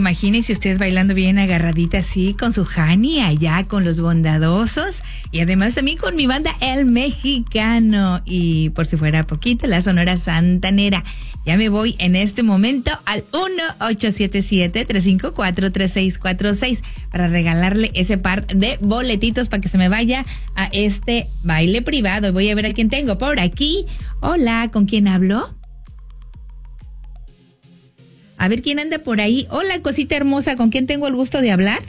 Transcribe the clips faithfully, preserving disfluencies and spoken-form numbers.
Imagínese usted bailando bien agarradita así con su Hani allá con los bondadosos y además también con mi banda El Mexicano y por si fuera poquito la Sonora Santanera. Ya me voy en este momento al uno ocho siete siete, tres cinco cuatro, tres seis cuatro seis para regalarle ese par de boletitos para que se me vaya a este baile privado. Voy a ver a quién tengo por aquí. Hola, ¿con quién hablo? A ver quién anda por ahí. Hola, cosita hermosa, ¿con quién tengo el gusto de hablar?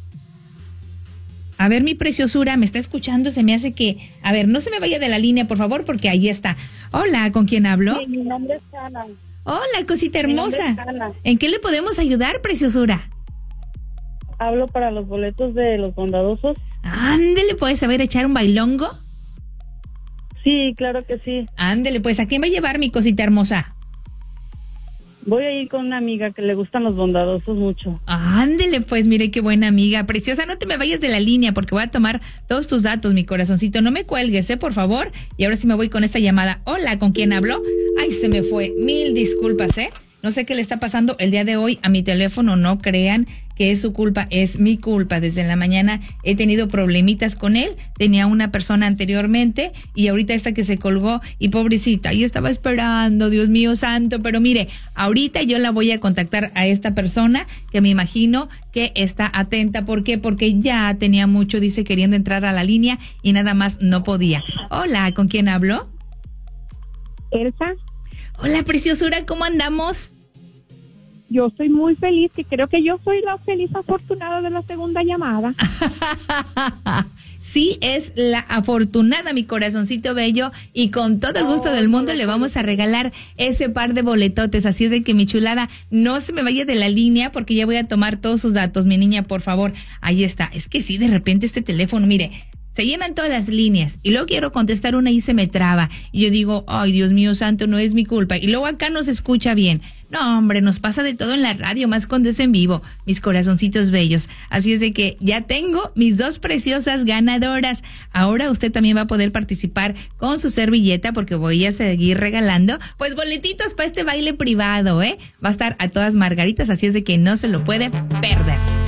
A ver, mi preciosura, ¿me está escuchando? Se me hace que... A ver, no se me vaya de la línea, por favor, porque ahí está. Hola, ¿con quién hablo? Sí, mi nombre es Ana. Hola, cosita hermosa. Mi nombre es Ana. ¿En qué le podemos ayudar, preciosura? Hablo para los boletos de los bondadosos. Ándele, ¿puedes saber echar un bailongo? Sí, claro que sí. Ándele, pues, ¿a quién va a llevar mi cosita hermosa? Voy a ir con una amiga que le gustan los bondadosos mucho. Ándele, pues, mire qué buena amiga. Preciosa, no te me vayas de la línea porque voy a tomar todos tus datos, mi corazoncito. No me cuelgues, ¿eh? Por favor. Y ahora sí me voy con esta llamada. Hola, ¿con quién hablo? Ay, se me fue. Mil disculpas, ¿eh? No sé qué le está pasando el día de hoy a mi teléfono, no crean que es su culpa, es mi culpa. Desde la mañana he tenido problemitas con él, tenía una persona anteriormente y ahorita esta que se colgó y pobrecita, yo estaba esperando, Dios mío santo, pero mire, ahorita yo la voy a contactar a esta persona que me imagino que está atenta. ¿Por qué? Porque ya tenía mucho, dice, queriendo entrar a la línea y nada más no podía. Hola, ¿con quién hablo? Elsa. Hola, preciosura, ¿cómo andamos? Yo estoy muy feliz y creo que yo soy la feliz afortunada de la segunda llamada. Sí, es la afortunada, mi corazoncito bello, y con todo el gusto del mundo le vamos a regalar ese par de boletotes. Así es de que, mi chulada, no se me vaya de la línea porque ya voy a tomar todos sus datos, mi niña, por favor. Ahí está. Es que sí, de repente este teléfono, mire, se llenan todas las líneas y luego quiero contestar una y se me traba. Y yo digo, ay, Dios mío santo, no es mi culpa. Y luego acá no se escucha bien. No, hombre, nos pasa de todo en la radio, más cuando es en vivo, mis corazoncitos bellos. Así es de que ya tengo mis dos preciosas ganadoras. Ahora usted también va a poder participar con su servilleta porque voy a seguir regalando, pues, boletitos para este baile privado, ¿eh? Va a estar a todas margaritas, así es de que no se lo puede perder.